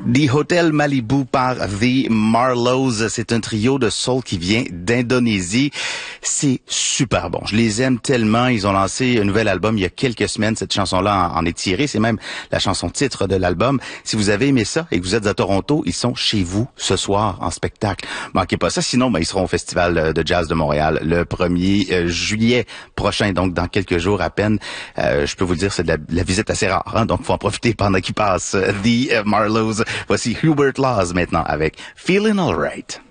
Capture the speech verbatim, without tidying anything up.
The Hotel Malibu par The Marlows. C'est un trio de soul qui vient d'Indonésie. C'est super bon. Je les aime tellement. Ils ont lancé un nouvel album il y a quelques semaines. Cette chanson-là en, en est tirée. C'est même la chanson titre de l'album. Si vous avez aimé ça et que vous êtes à Toronto, ils sont chez vous ce soir en spectacle. Manquez pas ça. Sinon, ben, ils seront au Festival de Jazz de Montréal le premier juillet prochain. Donc, dans quelques jours à peine. Euh, je peux vous le dire, c'est de la, la visite assez rare. Hein? Donc, faut en profiter pendant qu'ils passent. The Marlows. Voici Hubert Laws maintenant avec Feeling Alright.